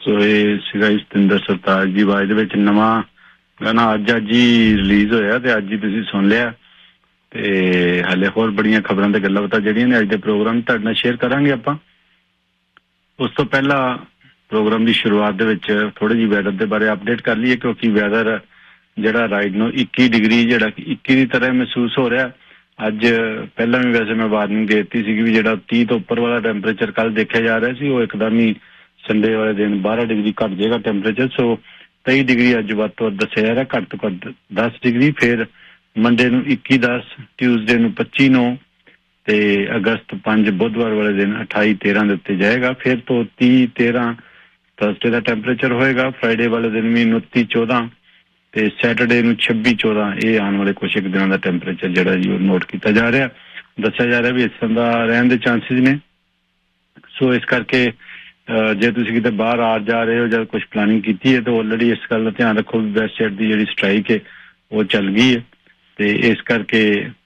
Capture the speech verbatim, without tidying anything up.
ਸੋ ਇਹ ਸੀਗਾ ਸਤਿੰਦਰ ਸਰਤਾਜ ਦੀ ਆਵਾਜ਼ ਦੇ ਵਿੱਚ ਨਵਾਂ ਗਾਣਾ ਅੱਜ ਅੱਜ ਹੀ ਰਿਲੀਜ਼ ਹੋਇਆ ਤੇ ਅੱਜ ਹੀ ਤੁਸੀਂ ਸੁਣ ਲਿਆ। ਤੇ ਹਾਲੇ ਹੋਰ ਬੜੀਆਂ ਖਬਰਾਂ ਤੇ ਗੱਲਾਂ ਬਾਤਾਂ ਜਿਹੜੀਆਂ ਨੇ ਅੱਜ ਦੇ ਪ੍ਰੋਗਰਾਮ ਤੁਹਾਡੇ ਨਾਲ ਸ਼ੇਅਰ ਕਰਾਂਗੇ ਆਪਾਂ। ਉਸ ਤੋਂ ਪਹਿਲਾਂ ਪ੍ਰੋਗਰਾਮ ਦੀ ਸ਼ੁਰੂਆਤ ਦੇ ਵਿੱਚ ਥੋੜੀ ਜਿਹੀ ਵੈਦਰ ਦੇ ਬਾਰੇ ਅਪਡੇਟ ਕਰ ਲਈਏ, ਕਿਉਂਕਿ ਵੈਦਰ ਜਿਹੜਾ ਰਾਈਟ ਨੂੰ ਇੱਕੀ ਡਿਗਰੀ ਜਿਹੜਾ ਇੱਕੀ ਦੀ ਤਰ੍ਹਾਂ ਮਹਿਸੂਸ ਹੋ ਰਿਹਾ। ਅੱਜ ਪਹਿਲਾਂ ਵੀ ਵੈਸੇ ਮੈਂ ਵਾਰਨਿੰਗ ਦੇ ਦਿੱਤੀ ਸੀਗੀ ਵੀ ਜਿਹੜਾ ਤੀਹ ਤੋਂ ਉੱਪਰ ਵਾਲਾ ਟੈਂਪਰੇਚਰ ਕੱਲ ਦੇਖਿਆ ਜਾ ਰਿਹਾ ਸੀ ਉਹ ਇੱਕਦਮ ਹੀ ਸੰਡੇ ਵਾਲੇ ਦਿਨ ਬਾਰਾਂ ਡਿਗਰੀ ਘੱਟ ਜਾਏਗਾ ਟੈਂਪਰੇਚਰ। ਸੋ ਤੇਈ ਡਿਗਰੀ ਅੱਜ ਵੱਧ ਤੋਂ ਵੱਧ ਦੱਸਿਆ ਜਾ ਰਿਹਾ, ਘੱਟ ਤੋਂ ਘੱਟ ਦਸ ਡਿਗਰੀ। ਫਿਰ ਮੰਡੇ ਨੂੰ ਇੱਕੀ ਦਸ, ਟਿਊਜ਼ਡੇ ਨੂੰ ਪੱਚੀ ਨੌ ਤੇ ਅਗਸਤ ਪੰਜ ਬੁੱਧਵਾਰ ਵਾਲੇ ਦਿਨ ਅਠਾਈ ਤੇਰਾਂ ਦੇ ਉੱਤੇ ਜਾਏਗਾ। ਫਿਰ ਤੋਂ ਤੀਹ ਤੇਰਾਂ ਥਰਸਡੇ ਦਾ ਟੈਂਪਰੇਚਰ ਹੋਏਗਾ। ਫਰਾਈਡੇ ਵਾਲੇ ਦਿਨ ਵੀ ਉਨੱਤੀ ਚੌਦਾਂ ਤੇ ਸੈਟਰਡੇ ਨੂੰ ਛੱਬੀ ਚੌਦਾਂ। ਇਹ ਆਉਣ ਵਾਲੇ ਕੁਛ ਇੱਕ ਦਿਨਾਂ ਦਾ ਟੈਂਪਰੇਚਰ ਜਿਹੜਾ ਜੀ ਉਹ ਨੋਟ ਕੀਤਾ ਜਾ ਰਿਹਾ। ਦੱਸਿਆ ਜਾ ਰਿਹਾ ਵੀ ਇਸ ਤਰ੍ਹਾਂ ਦਾ ਰਹਿਣ ਦੇ ਚਾਂਸਿਸ ਨੇ। ਸੋ ਇਸ ਕਰਕੇ ਜੇ ਤੁਸੀਂ ਕਿਤੇ ਬਾਹਰ ਆ ਜਾ ਰਹੇ ਹੋ ਜਾਂ ਕੁਛ ਪਲਾਨਿੰਗ ਕੀਤੀ ਹੈ ਤਾਂ ਆਲਰੇਡੀ ਇਸ ਗੱਲ ਦਾ ਧਿਆਨ ਰੱਖੋ ਵੀ ਵੈਸਟ ਸਾਈਡ ਦੀ ਜਿਹੜੀ ਸਟ੍ਰਾਈਕ ਹੈ ਉਹ ਚੱਲ ਗਈ ਹੈ ਤੇ ਇਸ ਕਰਕੇ